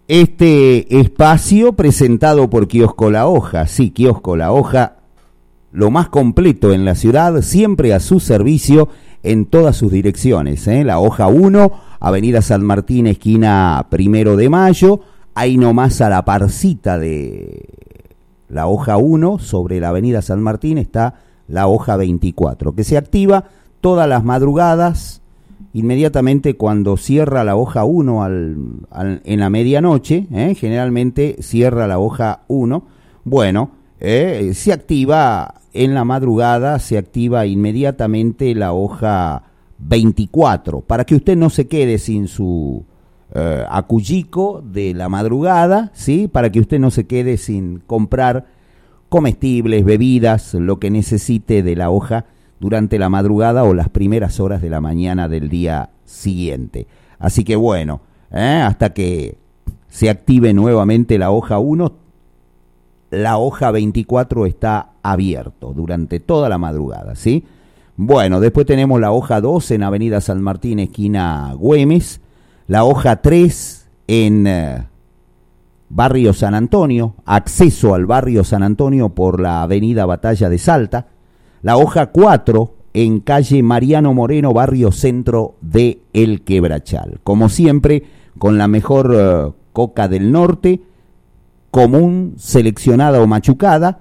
Este espacio presentado por Kiosco La Hoja. Sí, Kiosco La Hoja, lo más completo en la ciudad, siempre a su servicio en todas sus direcciones. La Hoja 1, Avenida San Martín, esquina 1 de Mayo, ahí nomás a la parcita de la Hoja 1, sobre la Avenida San Martín, está la Hoja 24, que se activa todas las madrugadas, inmediatamente cuando cierra la Hoja 1 en la medianoche, generalmente cierra la Hoja 1, bueno, se activa en la madrugada, se activa inmediatamente la Hoja 24, para que usted no se quede sin su acullico de la madrugada, ¿sí? Para que usted no se quede sin comprar comestibles, bebidas, lo que necesite de la Hoja durante la madrugada o las primeras horas de la mañana del día siguiente. Así que bueno, hasta que se active nuevamente la Hoja 1, la Hoja 24 está abierto durante toda la madrugada, ¿sí? Bueno, después tenemos la Hoja 2 en Avenida San Martín, esquina Güemes, la Hoja 3 en Barrio San Antonio, acceso al Barrio San Antonio por la Avenida Batalla de Salta, la Hoja 4 en calle Mariano Moreno, barrio centro de El Quebrachal. Como siempre, con la mejor coca del norte, común, seleccionada o machucada,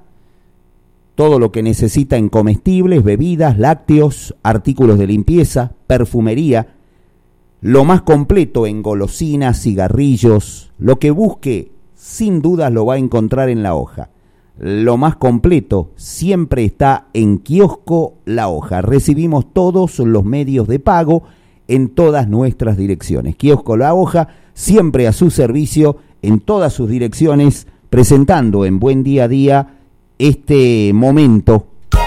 todo lo que necesita en comestibles, bebidas, lácteos, artículos de limpieza, perfumería, lo más completo en golosinas, cigarrillos, lo que busque, sin dudas lo va a encontrar en La Hoja. Lo más completo siempre está en Kiosco La Hoja. Recibimos todos los medios de pago en todas nuestras direcciones. Kiosco La Hoja, siempre a su servicio en todas sus direcciones, presentando en Buen Día a Día este momento.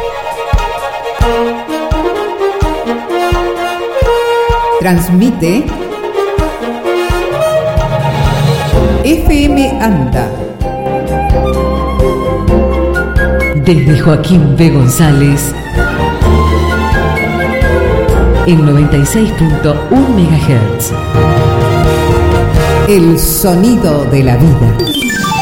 Transmite FM Anda. Desde Joaquín B. González, en 96.1 MHz. El sonido de la vida.